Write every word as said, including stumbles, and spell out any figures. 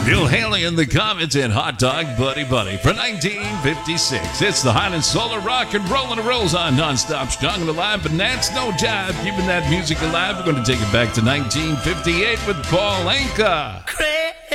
Bill Haley in the comments and Hot Dog Buddy Buddy for nineteen fifty-six. It's the Highland Solar Rock and Rollin' and Rolls on nonstop, strong and alive, but that's no jive. Keeping that music alive, we're going to take it back to nineteen fifty-eight with Paul Anka. Crazy.